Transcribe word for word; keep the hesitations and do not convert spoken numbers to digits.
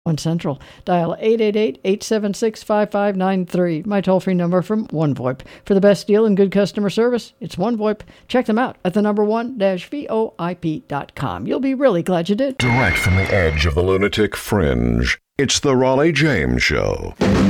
One Central. Dial eight eight eight, eight seven six, five five nine three. My toll-free number from OneVoIP. For the best deal and good customer service, it's OneVoIP. Check them out at the number one dash V O I P dot com. You'll be really glad you did. Direct from the edge of the lunatic fringe, it's the Raleigh James Show.